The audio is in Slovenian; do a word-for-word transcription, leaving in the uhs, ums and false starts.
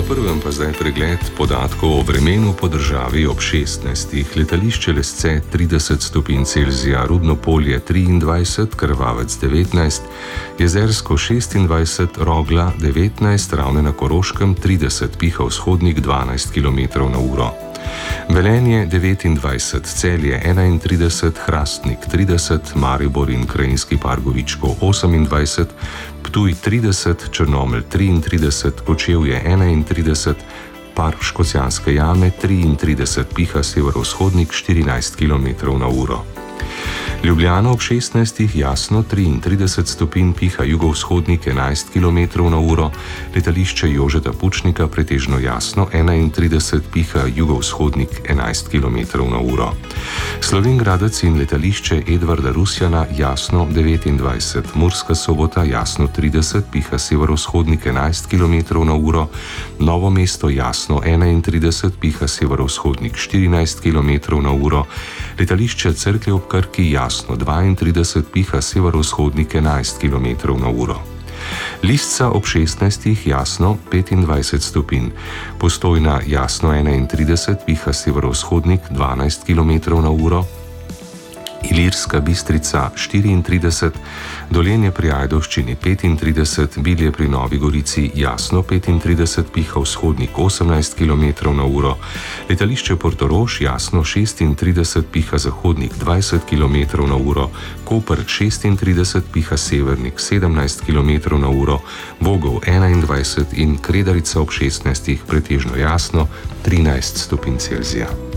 Na prvem pa zdaj pregled podatkov o vremenu po državi ob šestnajstih. Letališče Lesce trideset stopinj Celzija, Rudno Polje triindvajset, Krvavec devetnajst, Jezersko šestindvajset, Rogla devetnajst, Ravne na Koroškem trideset, piha vzhodnik dvanajst kilometrov na uro. Velenje devetindvajset, Celje enaintrideset, Hrastnik trideset, Maribor in Krajinski Pargovičko osemindvajset, Ptuj trideset, Črnomelj triintrideset, Kočevje enaintrideset, Park Škocjanske jame triintrideset, piha severovzhodnik štirinajst kilometrov na uro. Ljubljana ob šestnajstih, jasno triintrideset stopinj, piha jugovzhodnik enajst kilometrov na uro, letališče Jožeta Pučnika pretežno jasno enaintrideset, piha jugovzhodnik enajst kilometrov na uro. Slovenj Gradec in letališče Edvarda Rusjana jasno devetindvajset, Murska Sobota jasno trideset, piha severovzhodnik enajst kilometrov na uro, Novo mesto jasno enaintrideset, piha severovzhodnik štirinajst kilometrov na uro, letališče Cerklje ob Krki jasno dvaintrideset, piha severovzhodnik enajst kilometrov na uro. Lisca ob šestnajstih, jasno petindvajset stopinj, Postojna jasno enaintrideset, piha severovzhodnik dvanajst kilometrov na uro, Ilirska Bistrica štiriintrideset, Dolenje pri Ajdovščini petintrideset, Bilje pri Novi Gorici jasno petintrideset, piha vzhodnik osemnajst kilometrov na uro, letališče Portorož jasno šestintrideset, piha zahodnik dvajset kilometrov na uro, Koper šestintrideset, piha severnik sedemnajst kilometrov na uro, Vogel enaindvajset in Kredarica ob šestnajstih pretežno jasno trinajst stopinj Celzija.